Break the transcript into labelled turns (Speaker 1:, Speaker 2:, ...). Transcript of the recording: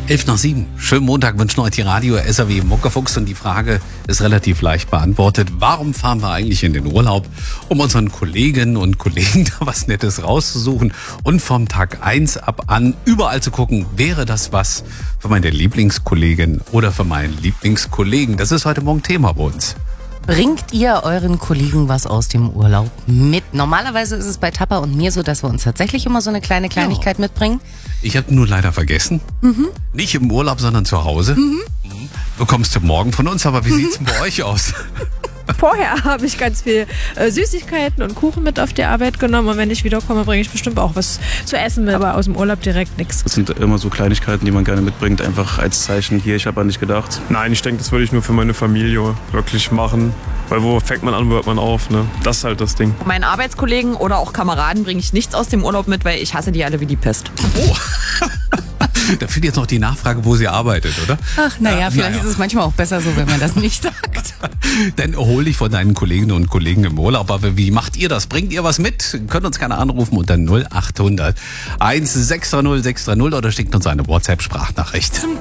Speaker 1: 11:07. Schönen Montag wünschen euch die Radio SAW Muckefuchs und die Frage ist relativ leicht beantwortet. Warum fahren wir eigentlich in den Urlaub? Um unseren Kolleginnen und Kollegen da was Nettes rauszusuchen und vom Tag 1 ab an überall zu gucken, wäre das was für meine Lieblingskollegin oder für meinen Lieblingskollegen? Das ist heute Morgen Thema bei uns.
Speaker 2: Bringt ihr euren Kollegen was aus dem Urlaub mit? Normalerweise ist es bei Tapper und mir so, dass wir uns tatsächlich immer so eine kleine Kleinigkeit mitbringen.
Speaker 1: Ich habe nur leider vergessen. Nicht im Urlaub, sondern zu Hause. Bekommst du morgen von uns, aber wie sieht's denn bei euch aus?
Speaker 3: Vorher habe ich ganz viel Süßigkeiten und Kuchen mit auf die Arbeit genommen und wenn ich wiederkomme, bringe ich bestimmt auch was zu essen mit, aber aus dem Urlaub direkt nichts.
Speaker 4: Das sind immer so Kleinigkeiten, die man gerne mitbringt, einfach als Zeichen, hier, ich habe an dich gedacht.
Speaker 5: Nein, ich denke, das würde ich nur für meine Familie wirklich machen, weil wo fängt man an, wo hört man auf, ne? Das ist halt das Ding.
Speaker 6: Meinen Arbeitskollegen oder auch Kameraden bringe ich nichts aus dem Urlaub mit, weil ich hasse die alle wie die Pest.
Speaker 1: Oh. Da fehlt jetzt noch die Nachfrage, wo sie arbeitet, oder?
Speaker 2: Ach, naja, vielleicht ist es manchmal auch besser so, wenn man das nicht sagt.
Speaker 1: Dann hol dich von deinen Kolleginnen und Kollegen im Urlaub. Aber wie macht ihr das? Bringt ihr was mit? Könnt uns gerne anrufen unter 0800 1630 630 oder schickt uns eine WhatsApp-Sprachnachricht.